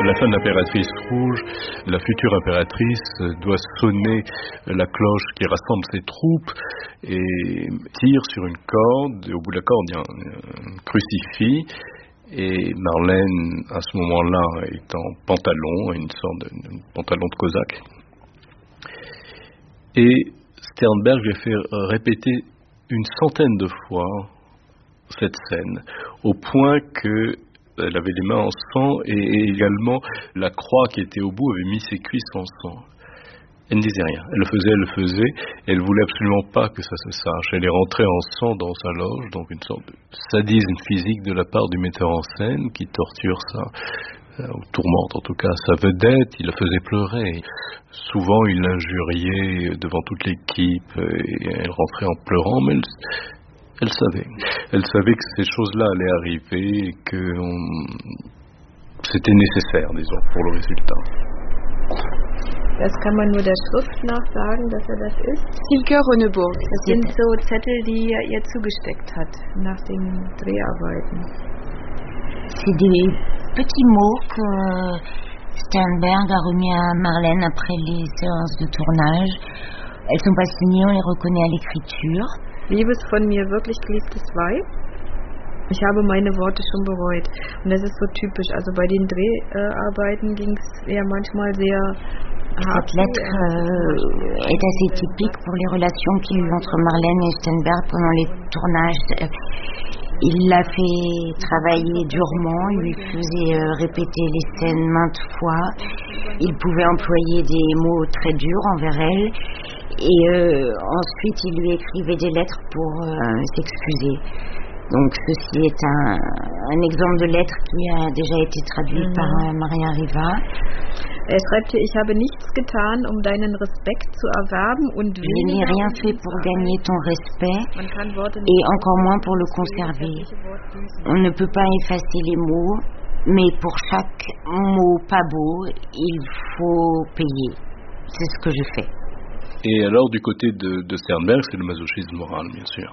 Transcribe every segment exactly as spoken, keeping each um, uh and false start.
la fin de l'impératrice rouge, la future impératrice doit sonner la cloche qui rassemble ses troupes et tire sur une corde. Et au bout de la corde, il y a un, un crucifix. Et Marlène, à ce moment-là, est en pantalon, une sorte de une pantalon de cosaque. Et Sternberg lui a fait répéter une centaine de fois cette scène, au point que elle avait les mains en sang et, et également la croix qui était au bout avait mis ses cuisses en sang. Elle ne disait rien. Elle le faisait, elle le faisait. Et elle voulait absolument pas que ça se sache. Elle est rentrée en sang dans sa loge, donc une sorte de sadisme physique de la part du metteur en scène qui torture ça, ou tourmente en tout cas sa vedette. Il la faisait pleurer. Souvent, il l'injuriait devant toute l'équipe et elle rentrait en pleurant, mais elle, elle savait. Elle savait que ces choses-là allaient arriver et que on, c'était nécessaire, disons, pour le résultat. Das kann man nur der Schrift nach sagen, dass er das ist. Silke Rönneburg. Das sind so Zettel, die er ihr zugesteckt hat nach den Dreharbeiten. C'est des petits mots que Sternberg a remis à Marlène après les séances de tournage. Elles sont pas signées, on les reconnaît à l'écriture. Liebes von mir, wirklich geliebtes Weib. Ich habe meine Worte schon bereut. Und das ist so typisch. Also bei den Dreharbeiten ging es ja manchmal sehr... Cette lettre euh, est assez typique pour les relations qu'il y a eu entre Marlène et Sternberg pendant les tournages. Il l'a fait travailler durement, il lui faisait euh, répéter les scènes maintes fois. Il pouvait employer des mots très durs envers elle. Et euh, ensuite, il lui écrivait des lettres pour euh, s'excuser. Donc ceci est un, un exemple de lettre qui a déjà été traduit mhm. par euh, Maria Riva. Er schreibt hier, ich habe nichts getan, um deinen Respekt zu erwerben und je n'ai rien fait pour gagner ton respect et encore moins pour le conserver. On ne peut pas effacer les mots, mais pour chaque mot pas beau, il faut payer. C'est ce que je fais. Et alors du côté de, de Sternberg, c'est le masochisme moral, bien sûr.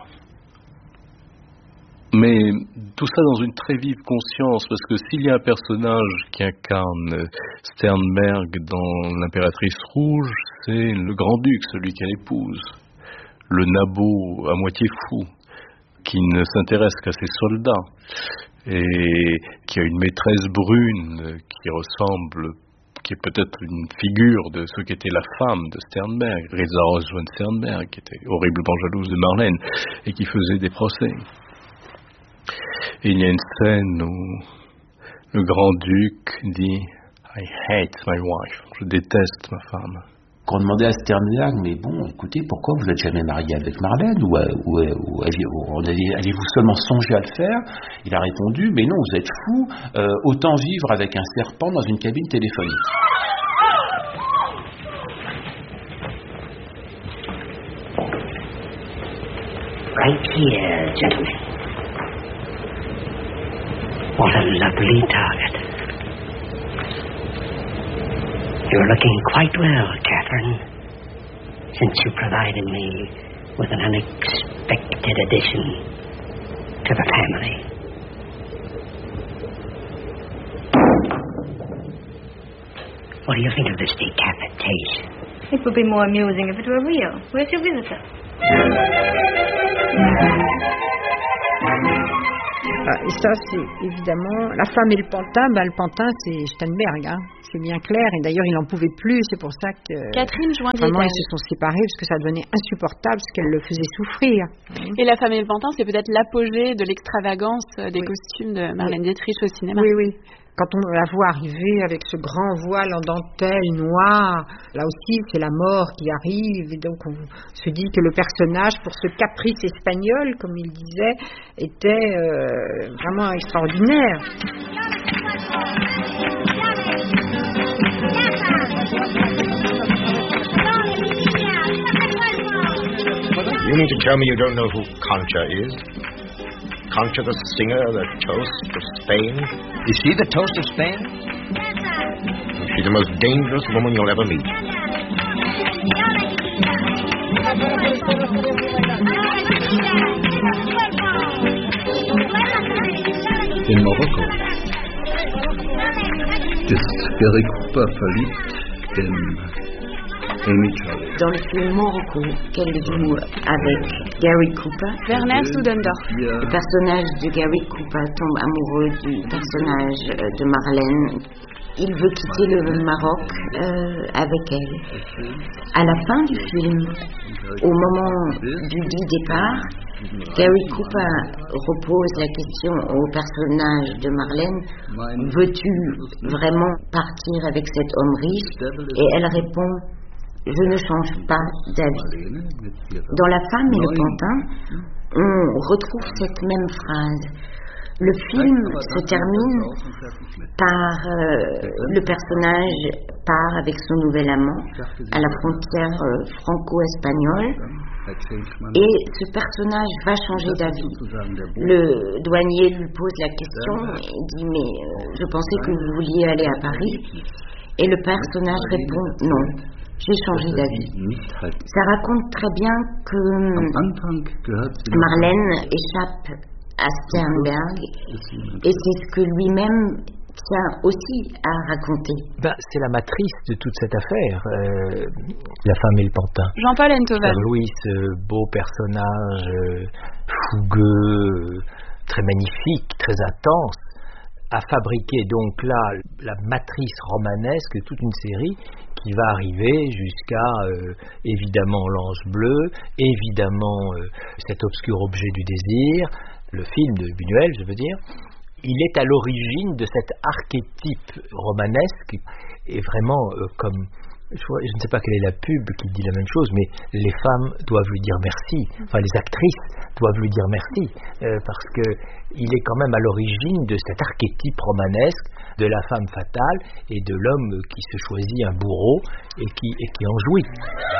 Mais tout ça dans une très vive conscience, parce que s'il y a un personnage qui incarne Sternberg dans l'impératrice rouge, c'est le grand-duc, celui qu'elle épouse, le nabot à moitié fou, qui ne s'intéresse qu'à ses soldats, et qui a une maîtresse brune qui ressemble, qui est peut-être une figure de ce qu'était la femme de Sternberg, Risa Roswell Sternberg, qui était horriblement jalouse de Marlène, et qui faisait des procès. Et il y a une scène où le grand-duc dit « I hate my wife », je déteste ma femme. Quand on demandait à Sternberg, mais bon, écoutez, pourquoi vous n'êtes jamais marié avec Marlène, ou, ou, ou, ou allez-vous seulement songer à le faire? Il a répondu, mais non, vous êtes fou, euh, autant vivre avec un serpent dans une cabine téléphonique. Right here, gentlemen. What a lovely target. You're looking quite well, Catherine, since you provided me with an unexpected addition to the family. What do you think of this decapitation? It would be more amusing if it were real. Where's your visitor? Et ça, c'est évidemment... La femme et le pantin, ben, le pantin, c'est Sternberg, hein. C'est bien clair. Et d'ailleurs, il n'en pouvait plus. C'est pour ça que... Catherine joint vraiment, ils se sont séparés parce que ça devenait insupportable, parce qu'elle le faisait souffrir. Et La femme et le pantin, c'est peut-être l'apogée de l'extravagance des oui. costumes de Marlène oui. Dietrich au cinéma. Oui, oui. Quand on la voit arriver avec ce grand voile en dentelle noire, là aussi c'est la mort qui arrive, et donc on se dit que le personnage, pour ce caprice espagnol, comme il disait, était euh, vraiment extraordinaire. You mean to tell me you don't know who Concha is? Concha, the singer, the toast of Spain? Is she the toast of Spain? She's the most dangerous woman you'll ever meet. In Morocco. ist Gary Cooper verliebt in Amy Charles. Dans le film Morocco qu'elle joue avec Gary Cooper, Werner Studendorf. Le personnage de Gary Cooper tombe amoureux du personnage de Marlène. Il veut quitter le Maroc euh, avec elle. À la fin du film, au moment du dit départ, Gary Cooper repose la question au personnage de Marlène: veux-tu vraiment partir avec cet homme riche? Et elle répond: je ne change pas d'avis. Dans La femme et le pantin, on retrouve cette même phrase. Le film se termine par euh, le personnage part avec son nouvel amant à la frontière euh, franco-espagnole, et ce personnage va changer d'avis. Le douanier lui pose la question et dit: mais euh, je pensais que vous vouliez aller à Paris. Et le personnage répond: non, j'ai changé d'avis. Ça raconte très bien que Marlène échappe à Sternberg, et c'est ce que lui-même tient aussi à raconter. Ben, c'est la matrice de toute cette affaire, euh, La femme et le pantin. Jean-Paul Enthoven. Louis, ce beau personnage euh, fougueux, très magnifique, très intense, a fabriqué donc là la matrice romanesque, toute une série qui va arriver jusqu'à euh, évidemment l'ange bleu, évidemment euh, cet obscur objet du désir, le film de Buñuel, je veux dire. Il est à l'origine de cet archétype romanesque, et vraiment euh, comme, je, je ne sais pas quelle est la pub qui dit la même chose, mais les femmes doivent lui dire merci, enfin les actrices doivent lui dire merci, euh, parce que il est quand même à l'origine de cet archétype romanesque de la femme fatale et de l'homme qui se choisit un bourreau et qui, et qui en jouit.